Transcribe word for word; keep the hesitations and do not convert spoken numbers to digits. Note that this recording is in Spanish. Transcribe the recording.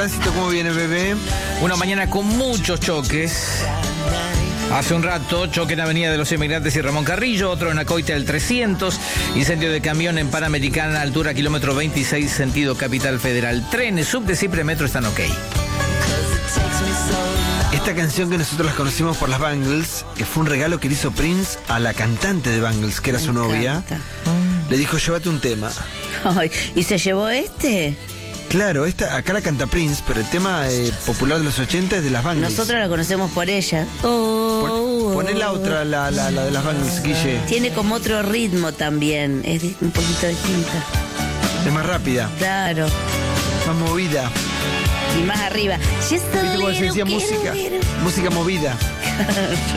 Tránsito, ¿cómo viene, bebé? Una mañana con muchos choques. Hace un rato, choque en Avenida de los Emigrantes y Ramón Carrillo, otro en Acoite al trescientos, incendio de camión en Panamericana, altura kilómetro veintiséis, sentido Capital Federal. Trenes, subte, Cipre, metro están ok. Esta canción que nosotros las conocimos por las Bangles, que fue un regalo que le hizo Prince a la cantante de Bangles, que era Me su novia, encanta. le dijo, llévate un tema. Ay, ¿y se llevó este? Claro, esta, acá la canta Prince, pero el tema eh, popular de los ochenta es de las Bangles. Nosotros la conocemos por ella. Oh, Pon, poné la otra, la, la, la de las Bangles, Guille. Tiene como otro ritmo también. Es di- un poquito distinta. Es más rápida, Claro. más movida. Y más arriba. Just a ¿Viste cómo se little, decía little, música? little. Música movida.